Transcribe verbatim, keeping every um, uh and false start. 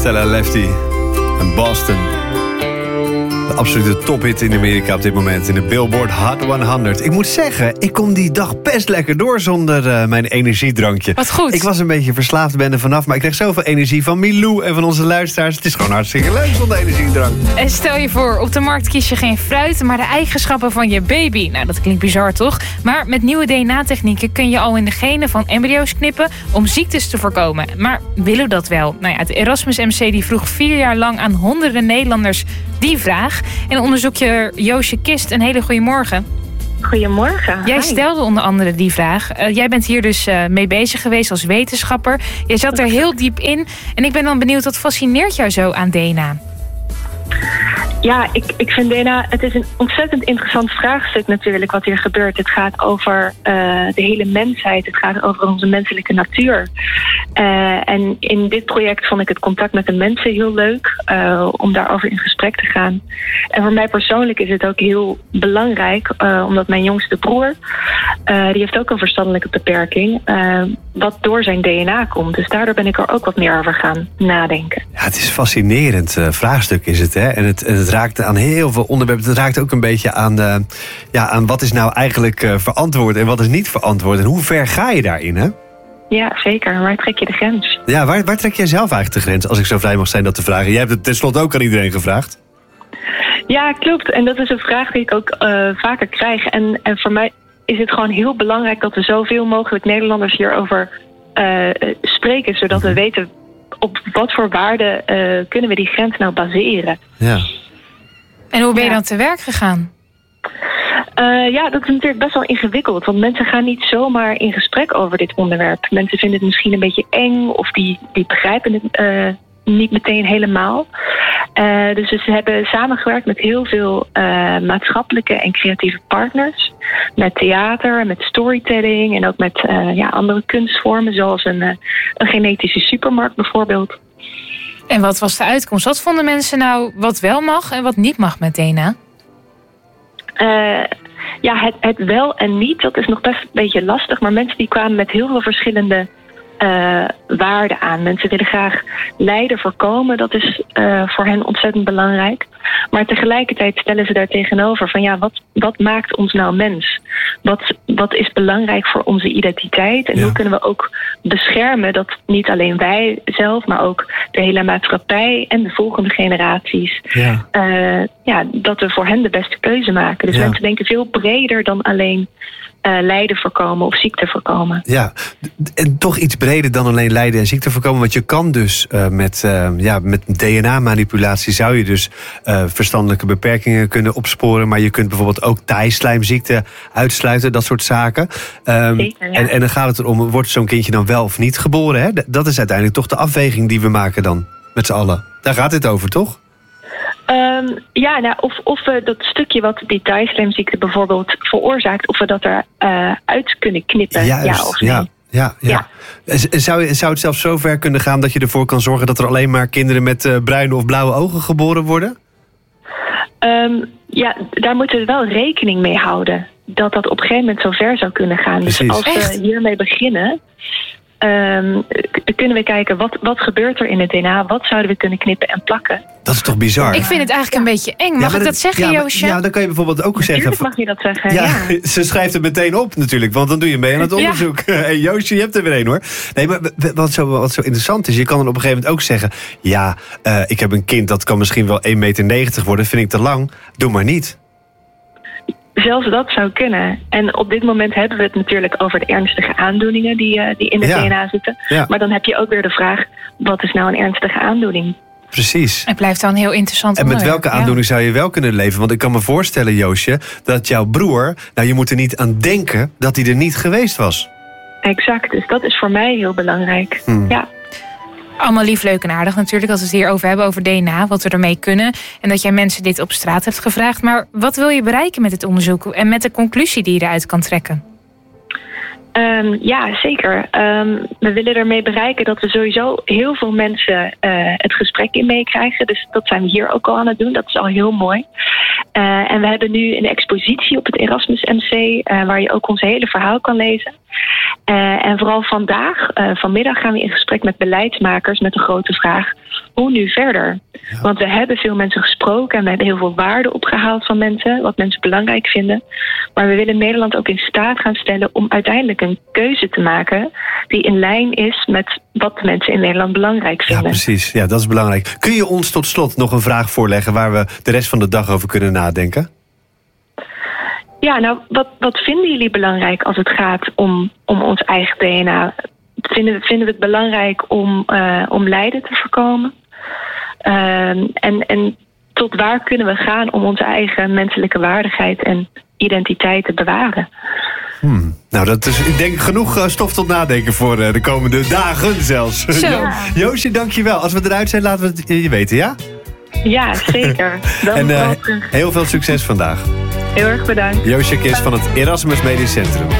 Stella Lefty en Boston. De absolute tophit in Amerika op dit moment. In de Billboard Hot honderd. Ik moet zeggen, ik kom die dag best lekker door zonder uh, mijn energiedrankje. Wat goed. Ik was een beetje verslaafd, ben er vanaf. Maar ik kreeg zoveel energie van Milou en van onze luisteraars. Het is gewoon hartstikke leuk zonder energiedrank. En stel je voor, op de markt kies je geen fruit, maar de eigenschappen van je baby. Nou, dat klinkt bizar toch? Maar met nieuwe D N A-technieken kun je al in de genen van embryo's knippen om ziektes te voorkomen. Maar willen we dat wel? Nou ja, het Erasmus M C die vroeg vier jaar lang aan honderden Nederlanders die vraag. En onderzoekje Joosje Kist, een hele goede morgen. Goedemorgen. Jij Hi. stelde onder andere die vraag. Uh, jij bent hier dus uh, mee bezig geweest als wetenschapper. Je zat er heel diep in. En ik ben dan benieuwd, wat fascineert jou zo aan D N A? Ja, ik, ik vind D N A, het is een ontzettend interessant vraagstuk natuurlijk wat hier gebeurt. Het gaat over uh, de hele mensheid, het gaat over onze menselijke natuur. Uh, en in dit project vond ik het contact met de mensen heel leuk, uh, om daarover in gesprek te gaan. En voor mij persoonlijk is het ook heel belangrijk, uh, omdat mijn jongste broer, uh, die heeft ook een verstandelijke beperking, uh, wat door zijn D N A komt. Dus daardoor ben ik er ook wat meer over gaan nadenken. Ja, het is een fascinerend uh, vraagstuk is het, hè? En het, het raakt aan heel veel onderwerpen. Het raakt ook een beetje aan, uh, ja, aan wat is nou eigenlijk uh, verantwoord en wat is niet verantwoord. En hoe ver ga je daarin, hè? Ja, zeker. Waar trek je de grens? Ja, waar, waar trek jij zelf eigenlijk de grens, als ik zo vrij mag zijn dat te vragen? Jij hebt het tenslotte ook aan iedereen gevraagd. Ja, klopt. En dat is een vraag die ik ook uh, vaker krijg. En, en voor mij is het gewoon heel belangrijk dat we zoveel mogelijk Nederlanders hierover uh, spreken, zodat we weten op wat voor waarden uh, kunnen we die grens nou baseren. Ja. En hoe ben je Ja. dan te werk gegaan? Uh, ja, dat is natuurlijk best wel ingewikkeld. Want mensen gaan niet zomaar in gesprek over dit onderwerp. Mensen vinden het misschien een beetje eng of die, die begrijpen het uh, niet meteen helemaal. Uh, dus ze hebben samengewerkt met heel veel uh, maatschappelijke en creatieve partners. Met theater, met storytelling en ook met uh, ja, andere kunstvormen, zoals een, uh, een genetische supermarkt bijvoorbeeld. En wat was de uitkomst? Wat vonden mensen nou wat wel mag en wat niet mag met D N A? Uh, ja, het, het wel en niet, dat is nog best een beetje lastig. Maar mensen die kwamen met heel veel verschillende uh, waarden aan. Mensen willen graag lijden voorkomen. Dat is uh, voor hen ontzettend belangrijk. Maar tegelijkertijd stellen ze daar tegenover van ja, wat, wat maakt ons nou mens? Wat, wat is belangrijk voor onze identiteit? En Ja. hoe kunnen we ook beschermen dat niet alleen wij zelf, maar ook de hele maatschappij en de volgende generaties, Ja. uh, ja, dat we voor hen de beste keuze maken. Dus Ja. mensen denken veel breder dan alleen uh, lijden voorkomen of ziekte voorkomen. Ja, en toch iets breder dan alleen lijden en ziekte voorkomen. Want je kan dus uh, met, uh, ja, met D N A-manipulatie zou je dus uh, verstandelijke beperkingen kunnen opsporen. Maar je kunt bijvoorbeeld ook taaislijmziekte uitsluiten, dat soort zaken. Um, Zeker, ja. en, en dan gaat het erom, wordt zo'n kindje dan wel of niet geboren? Hè? Dat is uiteindelijk toch de afweging die we maken dan, met z'n allen. Daar gaat het over, toch? Um, ja, nou, of, of we dat stukje wat die taaislijmziekte bijvoorbeeld veroorzaakt, of we dat eruit uh, uit kunnen knippen, Juist, ja of nee. ja. Ja, ja. Ja. Zou, zou het zelfs zo ver kunnen gaan dat je ervoor kan zorgen dat er alleen maar kinderen met uh, bruine of blauwe ogen geboren worden? Um, ja, daar moeten we wel rekening mee houden. Dat dat op een gegeven moment zo ver zou kunnen gaan. Precies. Dus als Echt? we hiermee beginnen, um, k- kunnen we kijken wat, wat gebeurt er in het D N A? Wat zouden we kunnen knippen en plakken? Dat is toch bizar? Ik vind het eigenlijk een beetje eng. Ja, Mag maar ik dat zeggen, ja, maar- Joosje? Ja, dan kan je bijvoorbeeld ook zeggen. Natuurlijk mag je dat zeggen, Ja, ja. ze schrijft het meteen op natuurlijk, want dan doe je mee aan het Ja. onderzoek. Hey, Joosje, je hebt er weer een hoor. Nee, maar w- wat zo, wat zo interessant is, je kan dan op een gegeven moment ook zeggen, ja, uh, ik heb een kind dat kan misschien wel één meter negentig worden, vind ik te lang, doe maar niet. Zelfs dat zou kunnen. En op dit moment hebben we het natuurlijk over de ernstige aandoeningen die, uh, die in het Ja. D N A zitten. Ja. Maar dan heb je ook weer de vraag, wat is nou een ernstige aandoening? Precies. Het blijft dan een heel interessant En met onderwerp, welke ja. aandoening zou je wel kunnen leven? Want ik kan me voorstellen, Joosje, dat jouw broer, nou je moet er niet aan denken dat hij er niet geweest was. Exact, dus dat is voor mij heel belangrijk. Hmm. Ja. Allemaal lief, leuk en aardig natuurlijk als we het hierover hebben, over D N A, wat we ermee kunnen. En dat jij mensen dit op straat hebt gevraagd. Maar wat wil je bereiken met dit onderzoek en met de conclusie die je eruit kan trekken? Um, ja, zeker. Um, we willen ermee bereiken dat we sowieso heel veel mensen uh, het gesprek in meekrijgen. Dus dat zijn we hier ook al aan het doen. Dat is al heel mooi. Uh, en we hebben nu een expositie op het Erasmus M C... Uh, waar je ook ons hele verhaal kan lezen. Uh, en vooral vandaag, uh, vanmiddag, gaan we in gesprek met beleidsmakers met de grote vraag: hoe nu verder? Ja. Want we hebben veel mensen gesproken en we hebben heel veel waarde opgehaald van mensen, wat mensen belangrijk vinden. Maar we willen Nederland ook in staat gaan stellen om uiteindelijk een keuze te maken die in lijn is met wat mensen in Nederland belangrijk vinden. Ja, precies. Ja, dat is belangrijk. Kun je ons tot slot nog een vraag voorleggen waar we de rest van de dag over kunnen nadenken? Ja, nou, wat, wat vinden jullie belangrijk als het gaat om, om ons eigen D N A? Vinden, vinden we het belangrijk om, uh, om lijden te voorkomen? Uh, en, en tot waar kunnen we gaan om onze eigen menselijke waardigheid en identiteit te bewaren? Hmm. Nou, dat is, ik denk, genoeg uh, stof tot nadenken voor uh, de komende dagen zelfs. Zo. Jo- Joosje, dank je wel. Als we eruit zijn, laten we het je weten, ja? Ja, zeker. Dan en uh, terug. heel veel succes vandaag. Heel erg bedankt. Joosje Kist van het Erasmus Medisch Centrum.